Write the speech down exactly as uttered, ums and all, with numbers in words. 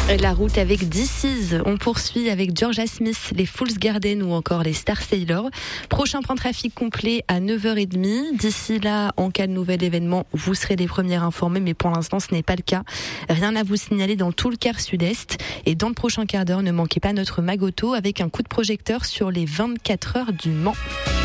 La route avec D C, on poursuit avec Georgia Smith, les Fool's Garden ou encore les Star Sailors. Prochain plan trafic complet à neuf heures trente. D'ici là, en cas de nouvel événement, vous serez les premiers informés, mais pour l'instant, ce n'est pas le cas. Rien à vous signaler dans tout le quart sud-est. Et dans le prochain quart d'heure, ne manquez pas notre Magoto avec un coup de projecteur sur les vingt-quatre heures du Mans.